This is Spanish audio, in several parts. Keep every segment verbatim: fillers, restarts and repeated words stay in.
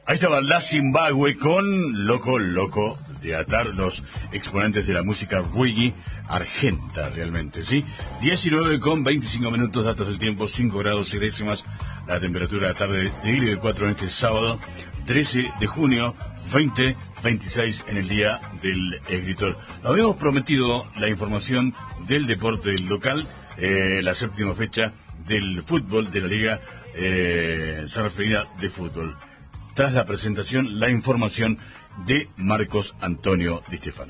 Ahí estaba La Zimbabue con Loco Loco de Atar, los exponentes de la música reggae argenta realmente, ¿sí? diecinueve con veinticinco minutos, datos del tiempo, cinco grados y décimas, la temperatura de la tarde de Iglesia de cuatro en este sábado, trece de junio, veinte veintiséis en el Día del Escritor. Habíamos prometido la información del deporte local, eh, la séptima fecha del fútbol de la Liga eh, Sanfermina de Fútbol. Tras la presentación, la información de Marcos Antonio Di Stefano.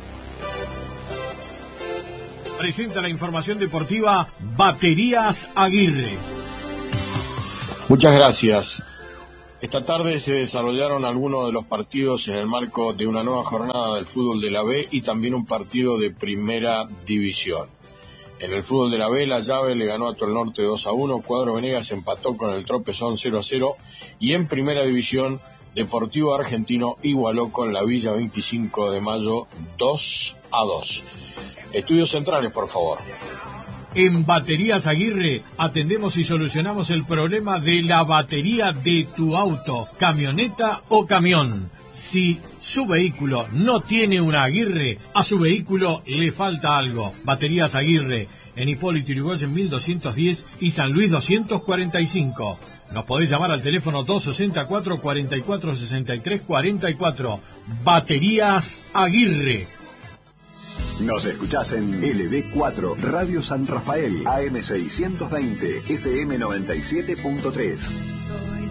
Presenta la información deportiva Baterías Aguirre. Muchas gracias. Esta tarde se desarrollaron algunos de los partidos en el marco de una nueva jornada del fútbol de la B y también un partido de primera división. En el fútbol de la B, La Llave le ganó a Tolnorte dos a uno, Cuadro Venegas empató con el Tropezón cero a cero y en primera división, Deportivo Argentino igualó con la Villa veinticinco de Mayo dos a dos. Estudios centrales, por favor. En Baterías Aguirre atendemos y solucionamos el problema de la batería de tu auto, camioneta o camión. Si su vehículo no tiene una Aguirre, a su vehículo le falta algo. Baterías Aguirre, en Hipólito Yrigoyen mil doscientos diez y San Luis doscientos cuarenta y cinco. Nos podés llamar al teléfono dos sesenta y cuatro, cuarenta y cuatro, sesenta y tres, cuarenta y cuatro. Baterías Aguirre. Nos escuchás en L B cuatro, Radio San Rafael, A M seiscientos veinte, F M noventa y siete punto tres.